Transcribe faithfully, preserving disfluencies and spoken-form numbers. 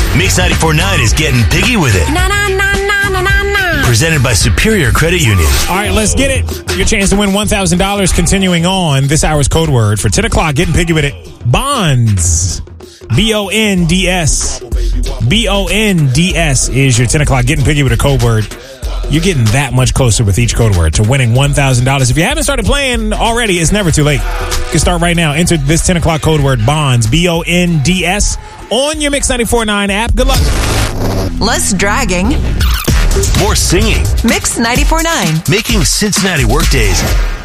Mix ninety-four point nine is getting piggy with it. Na na na na na na na. Presented by Superior Credit Union. All right, let's get it. Your chance to win one thousand dollars. Continuing on, this hour's code word for ten o'clock, getting piggy with it. Bonds. B O N D S. B O N D S is your ten o'clock, getting piggy with a code word. You're getting that much closer with each code word to winning one thousand dollars. If you haven't started playing already, it's never too late. You can start right now. Enter this ten o'clock code word, bonds, B O N D S, on your Mix ninety-four point nine app. Good luck. Less dragging. More singing. Mix ninety-four point nine. Making Cincinnati workdays